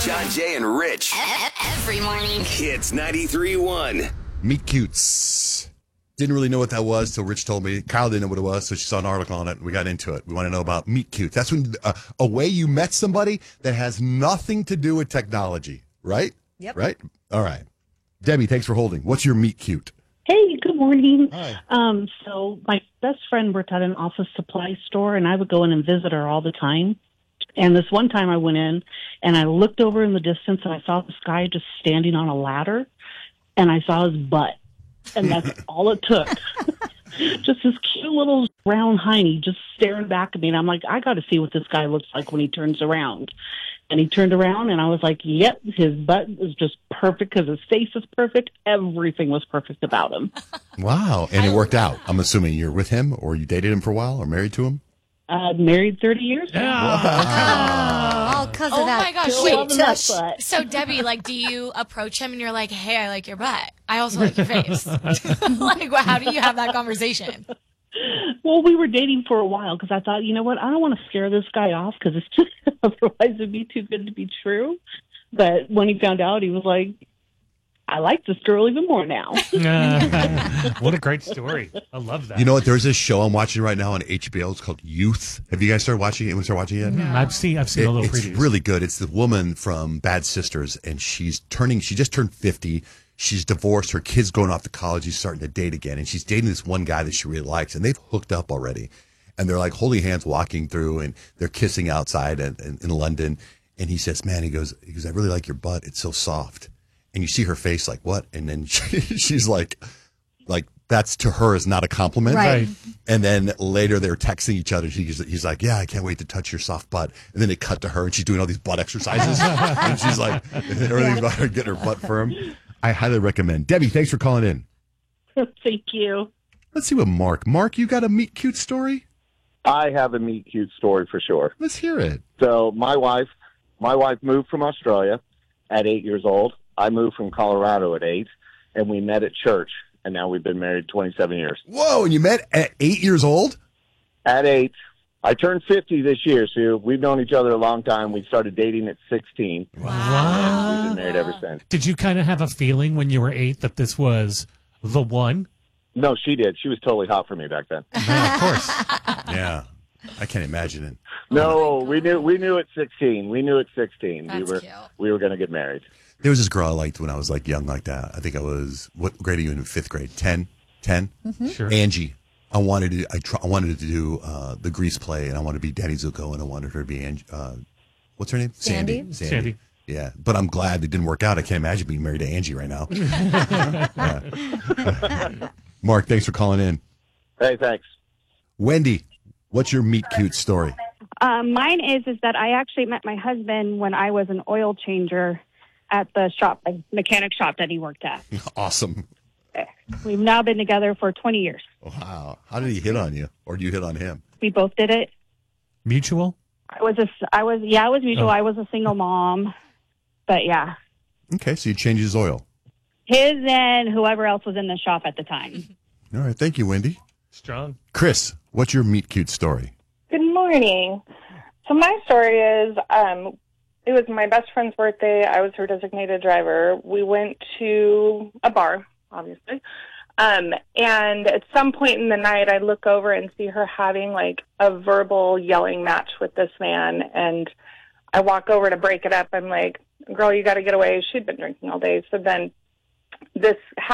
John, Jay, and Rich. Every morning. Hits 93.1. Meet cutes. Didn't really know what that was till Rich told me. Kyle didn't know what it was, so she saw an article on it, and we got into it. We want to know about meet cutes. That's when a way you met somebody that has nothing to do with technology, right? Yep. Right? All right. Debbie, thanks for holding. What's your meet cute? Hey, good morning. Hi. So my best friend worked at an office supply store, and I would go in and visit her all the time. And this one time I went in, and I looked over in the distance, and I saw this guy just standing on a ladder, and I saw his butt. And that's all it took. Just this cute little round hiney just staring back at me. And I'm like, I got to see what this guy looks like when he turns around. And he turned around, and I was like, yep, his butt is just perfect because his face is perfect. Everything was perfect about him. Wow. And it worked out. I'm assuming you're with him, or you dated him for a while, or married to him? Married 30 years now. All because of Oh that. my gosh. Still Wait, loving that butt. so Debbie, like, do you approach him and you're like, hey, I like your butt. I also like your face. Like, well, how do you have that conversation? Well, we were dating for a while because I thought, you know what, I don't want to scare this guy off because it's just otherwise it'd be too good to be true. But when he found out, he was like, I like this girl even more now. What a great story. I love that. You know what? There's this show I'm watching right now on HBO. It's called Youth. Have you guys started watching it? Anyone started watching it yet? I've seen a little It's preview. really good. It's the woman from Bad Sisters, and she just turned 50. She's divorced. Her kid's going off to college. She's starting to date again, and she's dating this one guy that she really likes, and they've hooked up already. And they're like holding hands walking through, and they're kissing outside in London. And he says, man, he goes, I really like your butt. It's so soft. And you see her face like, what? And then she's like that's to her is not a compliment. Right. And then later they're texting each other. He's like, yeah, I can't wait to touch your soft butt. And then they cut to her and she's doing all these butt exercises. And she's like, everything's about her getting her butt firm. I highly recommend. Debbie, thanks for calling in. Thank you. Let's see what Mark, you got a meet cute story? I have a meet cute story for sure. Let's hear it. So my wife moved from Australia at 8 years old. I moved from Colorado at 8, and we met at church, and now we've been married 27 years. Whoa, and you met at 8 years old? At 8. I turned 50 this year, so we've known each other a long time. We started dating at 16. Wow. We've been married ever since. Did you kind of have a feeling when you were 8 that this was the one? No, she did. She was totally hot for me back then. Yeah, of course. Yeah. I can't imagine it. No, we knew at 16. We knew at 16 That's cute. we were going to get married. There was this girl I liked when I was like young like that. I think I was, what grade are you in fifth grade? 10? 10? Sure. Angie. I wanted to do the Grease play, and I wanted to be Danny Zuko, and I wanted her to be Angie. What's her name? Sandy. Yeah, but I'm glad it didn't work out. I can't imagine being married to Angie right now. Mark, thanks for calling in. Hey, thanks. Wendy, what's your meet cute story? Mine is that I actually met my husband when I was an oil changer at the shop, a mechanic shop that he worked at. Awesome. We've now been together for 20 years. Wow. How did he hit on you, or you hit on him? We both did it. Mutual? It was mutual. Oh. I was a single mom, but yeah, Okay, so you changed his oil. his and whoever else was in the shop at the time. All right, thank you, Wendy. Strong. Chris, what's your meet cute story? Good morning. So my story is, it was my best friend's birthday. I was her designated driver. We went to a bar, obviously. And at some point in the night, I look over and see her having like a verbal yelling match with this man. And I walk over to break it up. I'm like, girl, you got to get away. She'd been drinking all day. So then this